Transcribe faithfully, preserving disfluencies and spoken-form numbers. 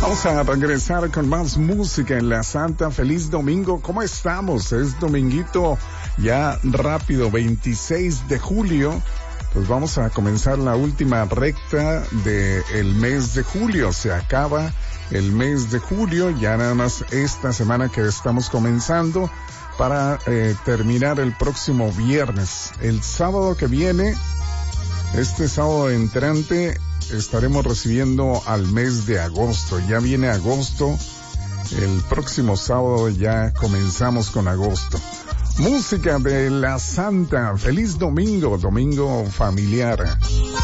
Vamos a regresar con más música en la Santa. Feliz domingo, ¿cómo estamos? Es dominguito ya rápido, veintiséis de julio. Pues vamos a comenzar la última recta del mes de julio. Se acaba el mes de julio, ya nada más esta semana que estamos comenzando para eh, terminar el próximo viernes. El sábado que viene, este sábado entrante, estaremos recibiendo al mes de agosto. Ya viene agosto, el próximo sábado ya comenzamos con agosto. Música de la Santa. Feliz domingo, domingo familiar.